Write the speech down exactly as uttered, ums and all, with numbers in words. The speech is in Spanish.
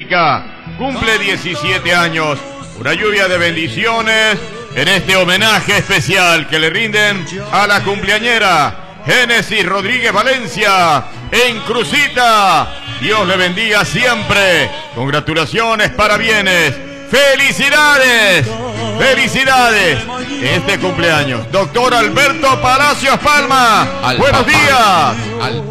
Erika cumple diecisiete años. Una lluvia de bendiciones en este homenaje especial que le rinden a la cumpleañera Génesis Rodríguez Valencia en Crucita. Dios le bendiga siempre. Congratulaciones, parabienes. ¡Felicidades! ¡Felicidades! En este cumpleaños. Doctor Alberto Palacios Palma. Al Buenos papá. días. Al